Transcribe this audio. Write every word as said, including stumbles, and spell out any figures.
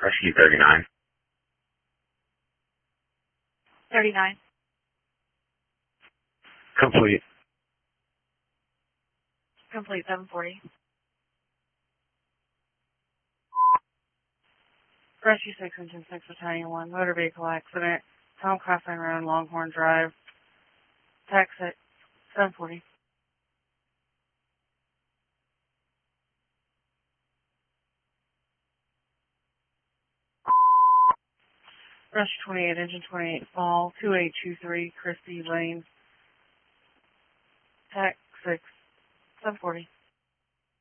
Rescue thirty-nine. thirty-nine. Complete. Complete, seven forty. Rescue six, Engine six, Battalion one, motor vehicle accident, Tom Coughlin Road, Longhorn Drive, Tax six, seven forty. Rescue twenty-eight, Engine twenty-eight, Fall, two eight two three, Christie Lane, Tax six, seven forty.